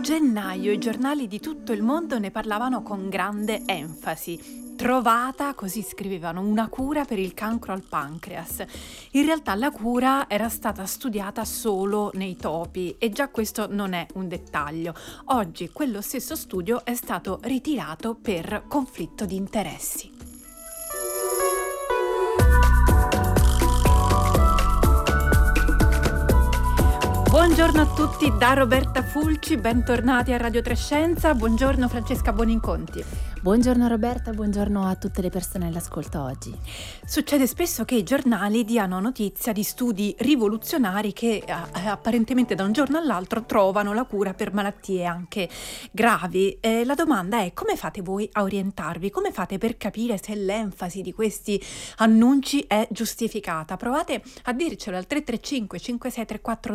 gennaio i giornali di tutto il mondo ne parlavano con grande enfasi. Trovata, così scrivevano, una cura per il cancro al pancreas. In realtà la cura era stata studiata solo nei topi e già questo non è un dettaglio. Oggi quello stesso studio è stato ritirato per conflitto di interessi. Buongiorno a tutti da Roberta Fulci, bentornati a Radio Trescenza. Buongiorno Francesca Buoninconti. Buongiorno Roberta, buongiorno a tutte le persone all'ascolto oggi. Succede spesso che i giornali diano notizia di studi rivoluzionari che apparentemente da un giorno all'altro trovano la cura per malattie anche gravi. La domanda è: come fate voi a orientarvi? Come fate per capire se l'enfasi di questi annunci è giustificata? Provate a dircelo al 335 5634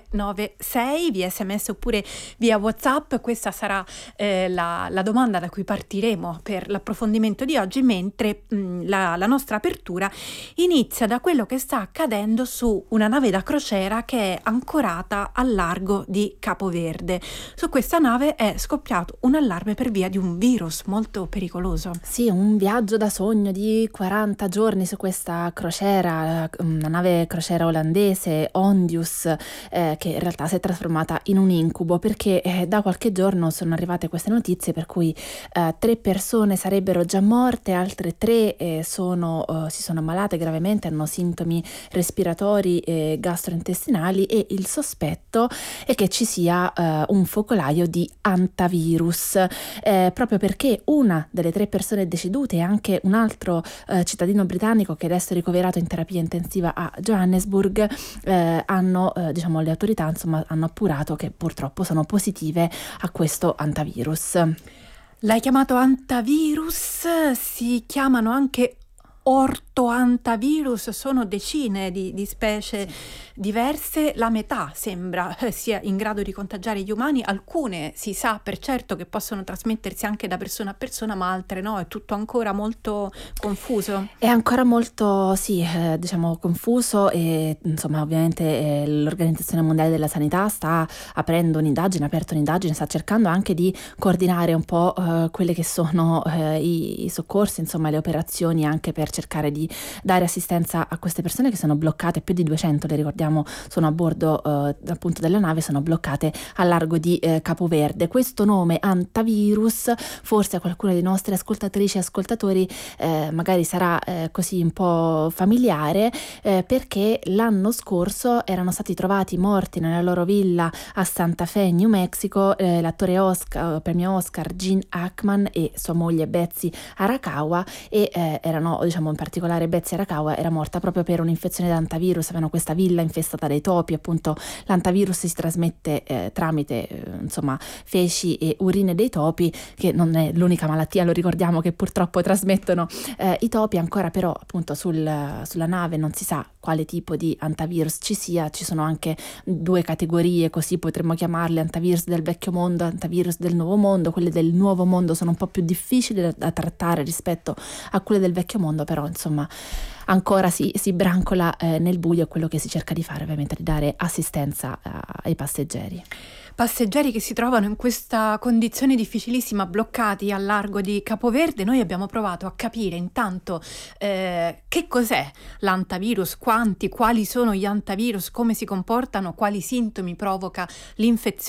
296 via SMS oppure via WhatsApp. Questa sarà la domanda da cui partiremo per l'approfondimento di oggi, mentre la nostra apertura inizia da quello che sta accadendo su una nave da crociera che è ancorata al largo di Capoverde. Su questa nave è scoppiato un allarme per via di un virus molto pericoloso. Sì, un viaggio da sogno di 40 giorni su questa crociera, una nave crociera olandese, Ondius, che in realtà si è trasformata in un incubo, perché da qualche giorno sono arrivate queste notizie per cui 3 persone sarebbero già morte, altre 3 si sono ammalate gravemente, hanno sintomi respiratori e gastrointestinali, e il sospetto è che ci sia un focolaio di antivirus, proprio perché una delle 3 persone decedute e anche un altro cittadino britannico che adesso è ricoverato in terapia intensiva a Johannesburg le autorità hanno appurato che purtroppo sono positive a questo antivirus. L'hai chiamato antivirus, si chiamano anche ortoantivirus, sono decine di specie diverse, la metà sembra sia in grado di contagiare gli umani, alcune si sa per certo che possono trasmettersi anche da persona a persona, ma altre no, è tutto ancora molto confuso. È ancora molto confuso e ovviamente l'Organizzazione Mondiale della Sanità sta aprendo un'indagine, sta cercando anche di coordinare un po' quelle che sono i soccorsi, le operazioni, anche per cercare di dare assistenza a queste persone che sono bloccate, più di 200, le ricordiamo, sono a bordo appunto della nave, sono bloccate al largo di Capoverde. Questo nome antivirus forse a qualcuno dei nostri ascoltatrici e ascoltatori magari sarà così un po' familiare, perché l'anno scorso erano stati trovati morti nella loro villa a Santa Fe, New Mexico, l'attore premio Oscar Gene Hackman e sua moglie Betsy Arakawa, e erano in particolare Betsy Arakawa era morta proprio per un'infezione da antivirus. Avevano questa villa infestata dai topi, appunto l'antivirus si trasmette tramite feci e urine dei topi, che non è l'unica malattia, lo ricordiamo, che purtroppo trasmettono i topi. Ancora però appunto sulla nave non si sa quale tipo di antivirus ci sia, ci sono anche 2 categorie, così potremmo chiamarle: antivirus del vecchio mondo, antivirus del nuovo mondo. Quelle del nuovo mondo sono un po' più difficili da trattare rispetto a quelle del vecchio mondo, però ancora si brancola nel buio. Quello che si cerca di fare ovviamente è di dare assistenza ai passeggeri che si trovano in questa condizione difficilissima, bloccati al largo di Capoverde. Noi abbiamo provato a capire intanto che cos'è l'antivirus, quali sono gli antivirus, come si comportano, quali sintomi provoca l'infezione